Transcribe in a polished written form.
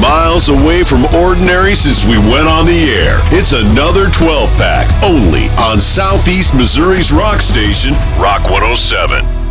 miles away from ordinary since we went on the air. It's another 12-pack only on Southeast Missouri's rock station, Rock 107.